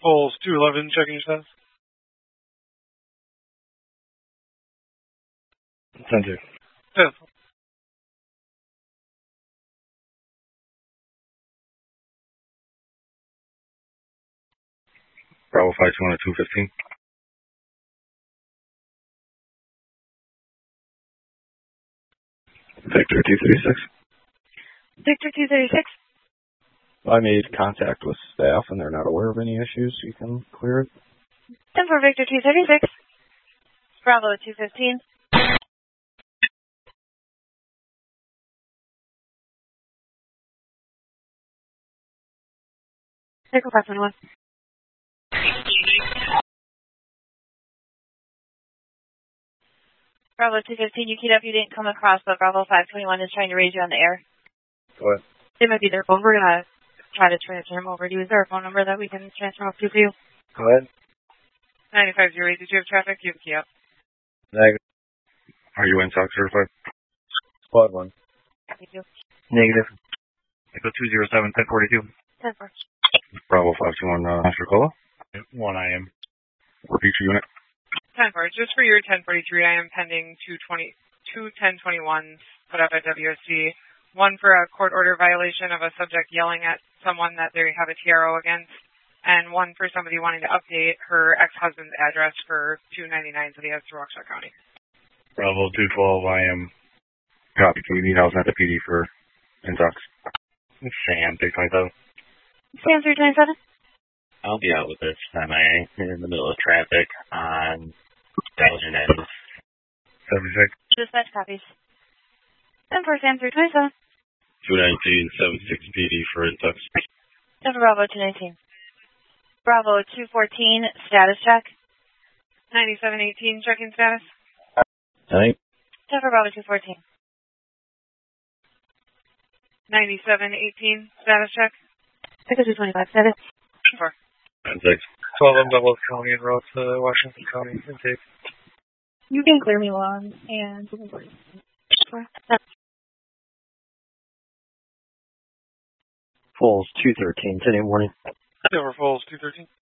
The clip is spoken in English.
Falls 211, checking your status. 10-2. 10. Bravo 521 at 215. Victor 236. Victor 236. I made contact with staff and they're not aware of any issues. You can clear it. 10 for Victor 236. Bravo 215. Echo 521. Bravo 215, you keyed up, you didn't come across, but Bravo 521 is trying to raise you on the air. Go ahead. It might be their phone. We're going to try to transfer him over to you. Is there a phone number that we can transfer up to for you? Go ahead. 9508, did you have traffic? You have a key up. Negative. Are you NSOC certified? Squad 1. Thank you. Negative. Echo 207, 1042. 10 for. Bravo 521, Master Cola. 1 I.M. Repeat your unit. 10 for. Just for your 1043, I am pending two 1021s put up at WSC. One for a court order violation of a subject yelling at someone that they have a TRO against, and one for somebody wanting to update her ex-husband's address for 299 City of Waukesha County. Bravo 212 I.M. Copy. Can we meet house at the PD for NSOC? Sam 327. Sam 327. I'll be out with this MIA in the middle of traffic on Belgian ends. 76. Dispatch copies. 10 for Sam 327. 219, 76 PD for NSOC. 10 for Bravo 219. Bravo 214, status check. 9718, checking status. 10-8. 10 for Bravo 214. 9718, status check. Echo 225, status. 4. 10-6. 12 Douglas County en route to Washington County intake. You can clear me along and you can clear me. Falls 213. 10-8 warning. Silver Falls 213.